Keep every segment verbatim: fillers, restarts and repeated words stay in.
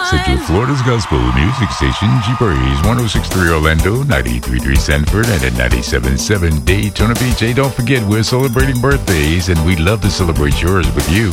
Central Florida's Gospel Music Station, G Praise, one oh six point three Orlando, ninety-three point three Sanford, and at ninety-seven point seven Daytona Beach. Hey, don't forget, we're celebrating birthdays, and we'd love to celebrate yours with you.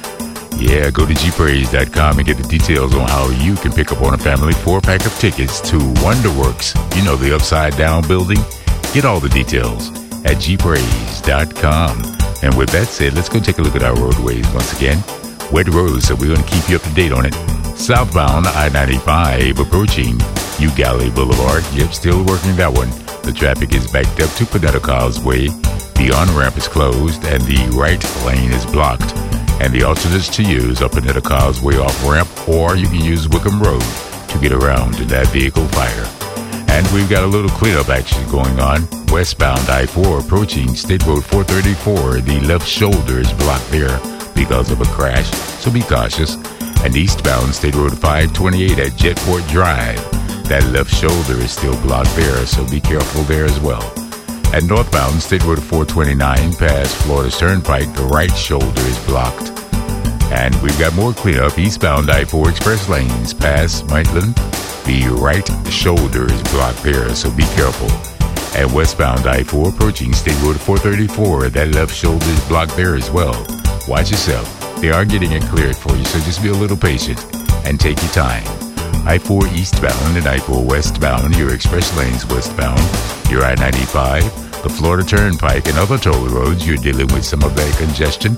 Yeah, go to g praise dot com and get the details on how you can pick up on a family four-pack of tickets to Wonderworks. You know, the upside-down building. Get all the details at g praise dot com. And with that said, let's go take a look at our roadways once again. Wet roads, so we're going to keep you up to date on it. Southbound I ninety-five approaching Ugalli Boulevard. Yep, still working that one. The traffic is backed up to Panetta Causeway. The on-ramp is closed and the right lane is blocked. And the alternates to use are Panetta Causeway off-ramp, or you can use Wickham Road to get around to that vehicle fire. And we've got a little cleanup action going on. Westbound I four approaching State Road four thirty-four. The left shoulder is blocked there because of a crash, so be cautious. And eastbound State Road five twenty-eight at Jetport Drive. That left shoulder is still blocked there, so be careful there as well. And northbound State Road four twenty-nine past Florida Turnpike, the right shoulder is blocked. And we've got more cleanup. Eastbound I four express lanes past Maitland. The right shoulder is blocked there, so be careful. And westbound I four approaching State Road four thirty-four, that left shoulder is blocked there as well. Watch yourself. They are getting it cleared for you, so just be a little patient and take your time. I four eastbound and I four westbound, your express lanes westbound, your I ninety-five, the Florida Turnpike, and other toll roads, you're dealing with some of that congestion.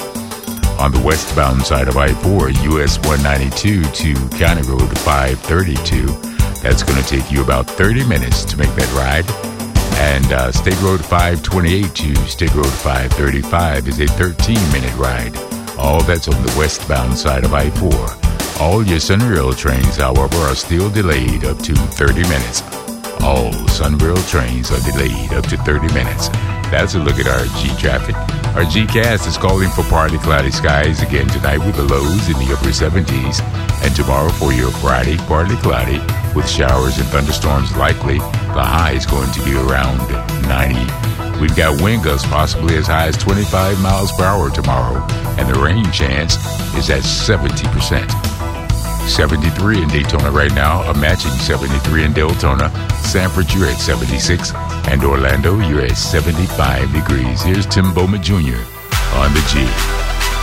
On the westbound side of I four, U S one ninety-two to County Road five thirty-two, that's going to take you about thirty minutes to make that ride. And uh, State Road five twenty-eight to State Road five thirty-five is a thirteen-minute ride. All that's on the westbound side of I four. All your Sunrail trains, however, are still delayed up to thirty minutes. All Sunrail trains are delayed up to thirty minutes. That's a look at our G traffic. Our G-Cast is calling for partly cloudy skies again tonight with the lows in the upper seventies. And tomorrow for your Friday, partly cloudy with showers and thunderstorms likely. The high is going to be around ninety. We've got wind gusts possibly as high as twenty-five miles per hour tomorrow. And the rain chance is at seventy percent. seventy-three in Daytona right now, a matching seventy-three in Deltona. Sanford, you're at seventy-six. And Orlando, you're at seventy-five degrees. Here's Tim Bowman Junior on the G.